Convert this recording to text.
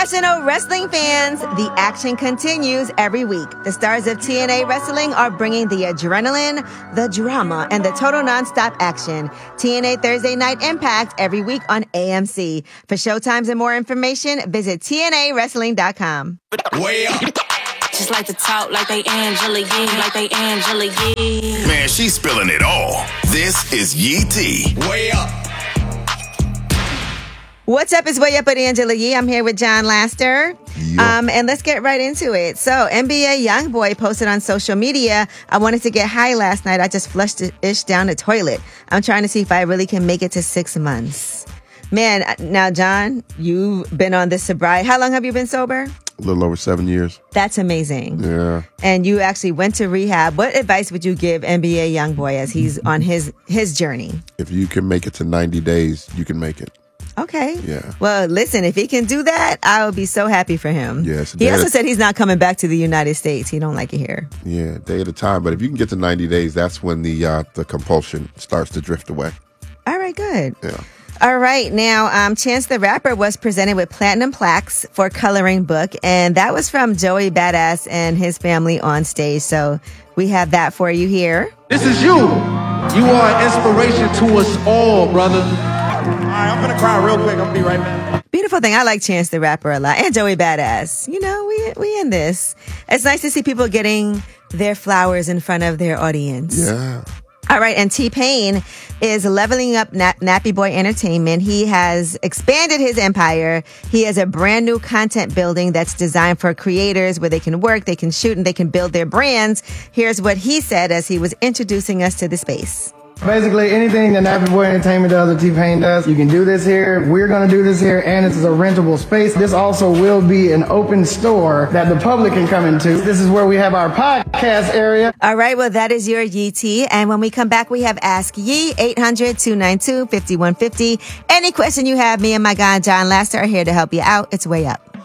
Professional wrestling fans, the action continues every week. The stars of TNA Wrestling are bringing the adrenaline, the drama, and the total nonstop action. TNA Thursday Night Impact every week on AMC. For showtimes and more information, visit TNAWrestling.com. Way up. Just like to talk like they Angela Yee, like they Angela Yee. Man, she's spilling it all. This is Yee T. Way up. What's up? It's Way Up with Angela Yee. I'm here with John Laster. Yep. And let's get right into it. So NBA YoungBoy posted on social media, I wanted to get high last night. I just flushed the ish down the toilet. I'm trying to see if I really can make it to 6 months. Man, now, John, you've been on this sobriety. How long have you been sober? A little over 7 years. That's amazing. Yeah. And you actually went to rehab. What advice would you give NBA YoungBoy as he's on his journey? If you can make it to 90 days, you can make it. Okay. Yeah. Well, listen, if he can do that, I would be so happy for him. Yes. He also said he's not coming back to the United States. He don't like it here. Yeah, day at a time. But if you can get to 90 days, that's when the compulsion starts to drift away. All right, good. Yeah. All right. Now, Chance the Rapper was presented with platinum plaques for Coloring Book, and that was from Joey Badass and his family on stage. So we have that for you here. This is you. You are an inspiration to us all, brother. All right, I'm gonna cry real quick. I'm gonna be right back. Beautiful thing. I like Chance the Rapper a lot, and Joey Badass. You know, we in this. It's nice to see people getting their flowers in front of their audience. Yeah. All right, and T-Pain is leveling up Nappy Boy Entertainment. He has expanded his empire. He has a brand new content building that's designed for creators where they can work, they can shoot, and they can build their brands. Here's what he said as he was introducing us to the space. Basically, anything that Nappy Boy Entertainment does or T-Pain does, you can do this here. We're going to do this here, and this is a rentable space. This also will be an open store that the public can come into. This is where we have our podcast area. All right, well, that is your Yee T. And when we come back, we have Ask Yee, 800-292-5150. Any question you have, me and my guy, John Laster, are here to help you out. It's Way Up.